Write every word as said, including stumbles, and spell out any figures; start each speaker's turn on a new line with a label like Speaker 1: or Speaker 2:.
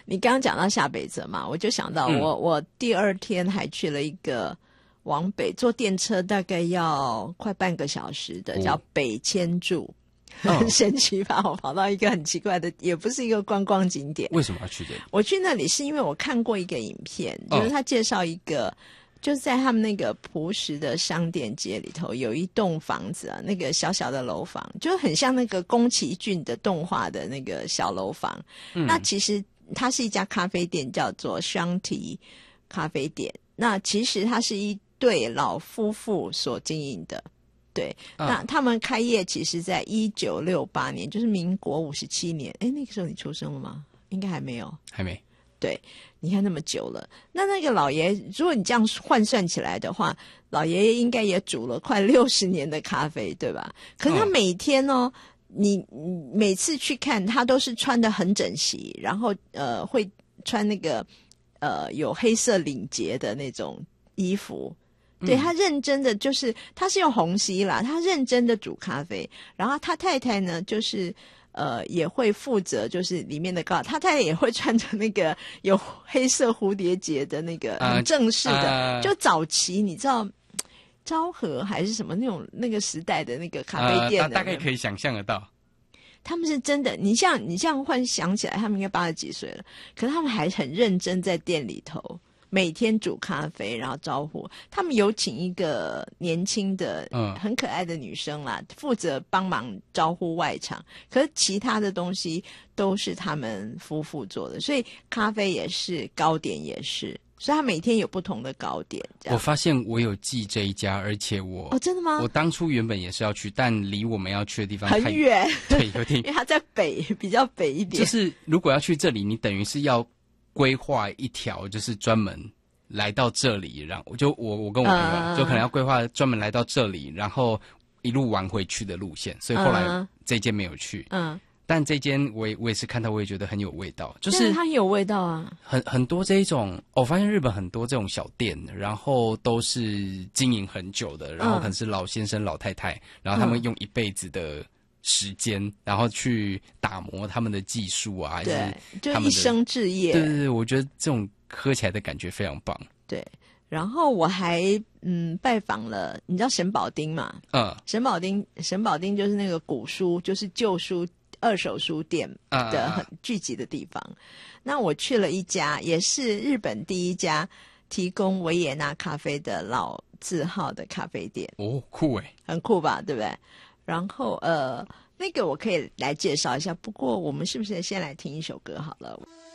Speaker 1: 你刚刚讲到下北泽嘛，我就想到我、嗯、我第二天还去了一个往北坐电车大概要快半个小时的，叫北千住。很神奇吧？我跑到一个很奇怪的，也不是一个观光景点。
Speaker 2: 为什么要去这里？
Speaker 1: 我去那里是因为我看过一个影片，就是他介绍一个，就是在他们那个朴实的商店街里头有一栋房子啊，那个小小的楼房，就很像那个宫崎骏的动画的那个小楼房。嗯、那其实它是一家咖啡店，叫做香缇咖啡店。那其实它是一对老夫妇所经营的。对，那他们开业其实在一九六八年，就是民国五十七年。诶，那个时候你出生了吗？应该还没有。
Speaker 2: 还没。
Speaker 1: 对，你看那么久了，那那个老爷，如果你这样换算起来的话，老爷爷应该也煮了快六十年的咖啡，对吧？可是他每天哦，你你每次去看他都是穿得很整齐，然后呃会穿那个呃有黑色领结的那种衣服。对，他认真的就是他是用虹吸啦，他认真的煮咖啡，然后他太太呢就是呃也会负责就是里面的糕，他太太也会穿着那个有黑色蝴蝶结的那个很正式的、uh, uh, 就早期你知道昭和还是什么那种那个时代的那个咖啡店的、
Speaker 2: uh, 大概可以想象得到，
Speaker 1: 他们是真的，你像你这样幻想起来他们应该八十几岁了，可是他们还很认真在店里头每天煮咖啡，然后招呼他们有请一个年轻的、嗯、很可爱的女生啦，负责帮忙招呼外场。可是其他的东西都是他们夫妇做的，所以咖啡也是，糕点也是，所以他每天有不同的糕点。
Speaker 2: 我发现我有记这一家，而且我
Speaker 1: 哦，真的吗？
Speaker 2: 我当初原本也是要去，但离我们要去的地方
Speaker 1: 很远，
Speaker 2: 对，有点，
Speaker 1: 因为它在北，比较北一点。
Speaker 2: 就是如果要去这里，你等于是要规划一条就是专门来到这里，然后就我我跟我朋友、uh, 就可能要规划专门来到这里，然后一路玩回去的路线，所以后来这间没有去。嗯、uh, ，但这间我也我也是看到，我也觉得很有味道，就是
Speaker 1: 它很有味道啊。很
Speaker 2: 很多这一种、哦，我发现日本很多这种小店，然后都是经营很久的，然后可能是老先生老太太，然后他们用一辈子的时间，然后去打磨他们的技术啊，还是
Speaker 1: 对，就一生志业。
Speaker 2: 对对对，我觉得这种喝起来的感觉非常棒。
Speaker 1: 对，然后我还嗯拜访了，你知道神保町嘛？嗯，神保町神保町就是那个古书，就是旧书二手书店的很聚集的地方。嗯、那我去了一家，也是日本第一家提供维也纳咖啡的老字号的咖啡店。
Speaker 2: 哦，酷诶，
Speaker 1: 很酷吧？对不对？然后呃，那个我可以来介绍一下，不过我们是不是先来听一首歌好了？